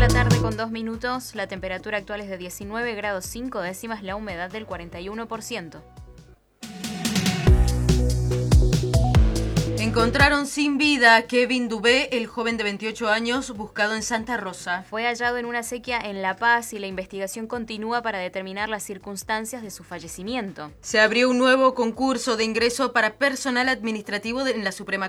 2:02 la temperatura actual es de 19 grados 5 décimas, la humedad del 41%. Encontraron sin vida a Kevin Dubé, el joven de 28 años buscado en Santa Rosa. Fue hallado en una acequia en La Paz y la investigación continúa para determinar las circunstancias de su fallecimiento. Se abrió un nuevo concurso de ingreso para personal administrativo en la Suprema